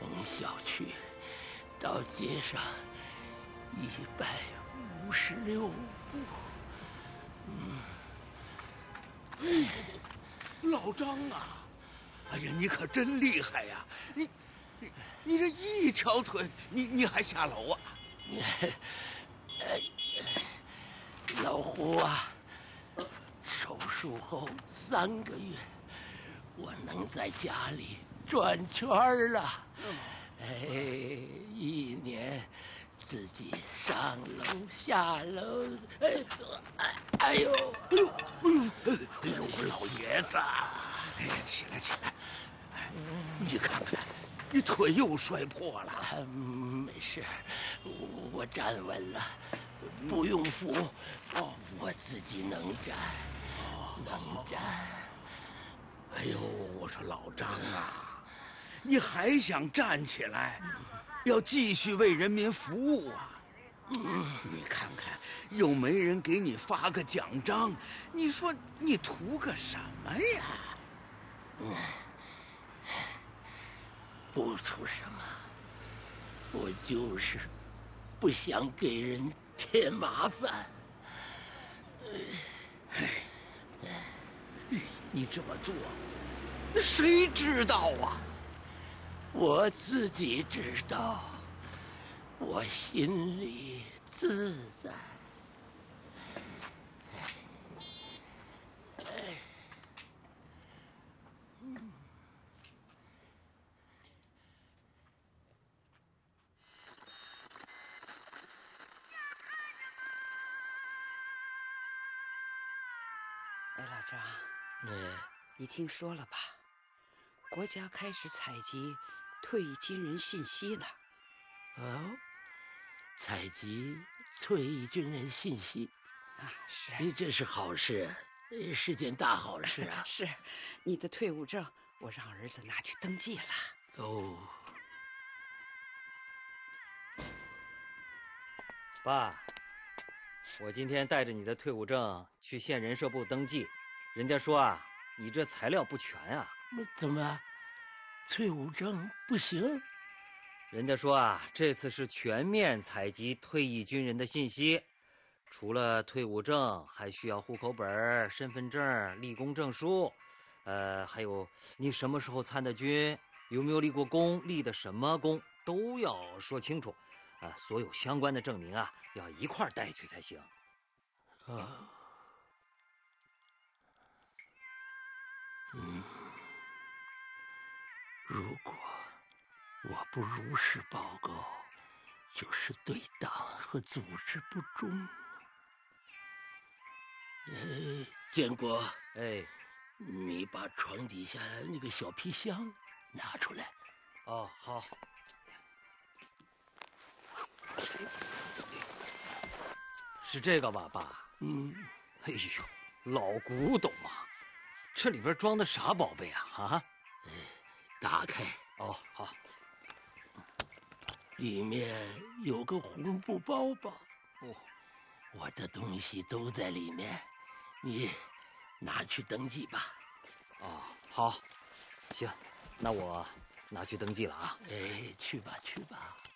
小区到街上156步。 老张啊！哎呀，你可真厉害呀！你这一条腿，你还下楼啊？ 老胡啊，手术后3个月，我能在家里转圈了。1年自己上楼下楼，哎呦， 老爷子！哎呀，起来起来！你看看，你腿又摔破了。 没事，我站稳了，不用扶。我自己能站，能站。 哎呦，我说老张啊，你还想站起来，要继续为人民服务啊？你看看，又没人给你发个奖章，你说你图个什么呀？ 不图什么，我就是不想给人添麻烦。 你这么做，谁知道啊？ 我自己知道，我心里自在。 哎，老张，你听说了吧？国家开始采集退役军人信息了。 哦，采集退役军人信息啊，是， 这是好事，是件大好事啊！ 是，你的退伍证我让儿子拿去登记了。 哦， 爸，我今天带着你的退伍证去县人社部登记，人家说啊，你这材料不全啊。 怎么，退伍证不行？ 人家说啊，这次是全面采集退役军人的信息，除了退伍证，还需要户口本、身份证、立功证书，还有你什么时候参的军，有没有立过功，立的什么功，都要说清楚。所有相关的证明啊，要一块儿带去才行。 如果我不如实报告，就是对党和组织不忠。建国，你把床底下那个小皮箱拿出来。 哦，好。是这个吧，爸？哎呦，老古董啊！这里边装的啥宝贝啊？啊？ 打开。 哦，好。 里面有个红布包包。我的东西都在里面，你拿去登记吧。 哦，好，行，那我拿去登记了啊。 去吧去吧。